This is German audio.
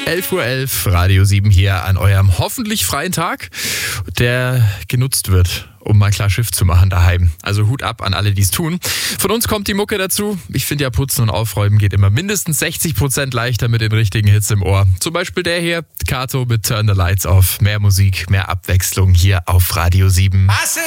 11:11 Uhr, Radio 7 hier an eurem hoffentlich freien Tag, der genutzt wird, um mal klar Schiff zu machen daheim. Also Hut ab an alle, die es tun. Von uns kommt die Mucke dazu. Ich finde ja, Putzen und Aufräumen geht immer mindestens 60% leichter mit den richtigen Hits im Ohr. Zum Beispiel der hier, Kato mit Turn the Lights Off. Mehr Musik, mehr Abwechslung hier auf Radio 7.